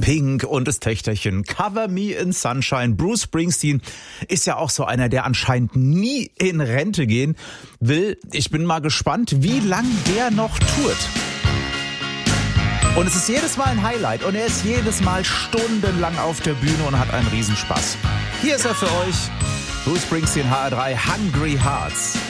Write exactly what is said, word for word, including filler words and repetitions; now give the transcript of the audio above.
Pink und das Töchterchen. Cover Me in Sunshine. Bruce Springsteen ist ja auch so einer, der anscheinend nie in Rente gehen will. Ich bin mal gespannt, wie lang der noch tourt. Und es ist jedes Mal ein Highlight und er ist jedes Mal stundenlang auf der Bühne und hat einen Riesenspaß. Hier ist er für euch, Bruce Springsteen, H R drei, Hungry Hearts.